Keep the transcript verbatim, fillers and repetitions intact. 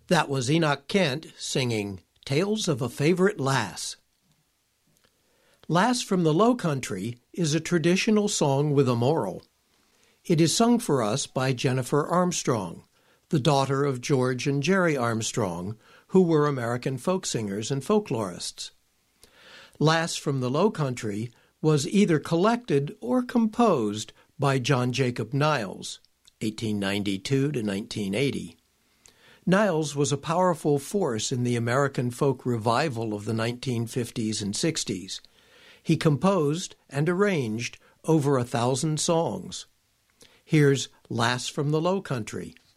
That was Enoch Kent singing Tales of a Favorite Lass. Lass from the Low Country is a traditional song with a moral. It is sung for us by Jennifer Armstrong, the daughter of George and Jerry Armstrong, who were American folk singers and folklorists. Lass from the Low Country was either collected or composed by John Jacob Niles, eighteen ninety-two to nineteen eighty. Niles was a powerful force in the American folk revival of the nineteen fifties and sixties. He composed and arranged over a thousand songs. Here's Lass from the Low Country